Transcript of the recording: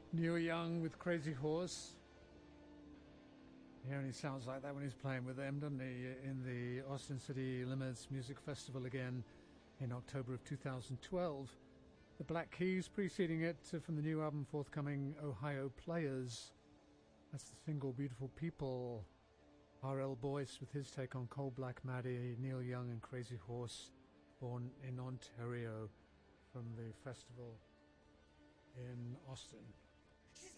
Neil Young with Crazy Horse. He only sounds like that when he's playing with them, doesn't he? In the Austin City Limits Music Festival again in October of 2012. The Black Keys preceding it from the new album forthcoming, Ohio Players. That's the single Beautiful People. R.L. Boyce with his take on Cold Black Maddie, Neil Young and Crazy Horse, born in Ontario from the festival in Austin.